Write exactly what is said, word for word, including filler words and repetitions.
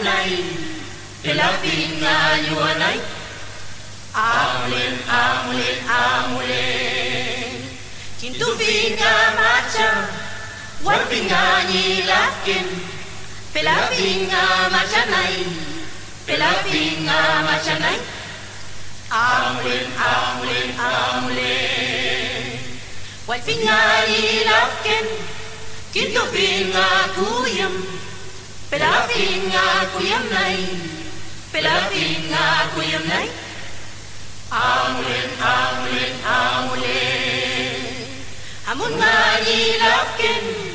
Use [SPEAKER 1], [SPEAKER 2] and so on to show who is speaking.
[SPEAKER 1] này Pelafinga yuanay Amulen, amulen, amulen Kintuvinga macha Walvinga nilakin Pelafinga macha này Pelafinga macha này Amulen, amulen, amulen Walvinga nilakin Kintuvinga kuyam Pelafinga kuyam này Pelafinga kuyam này Amulen, amulen, amulen Amun nga nilakin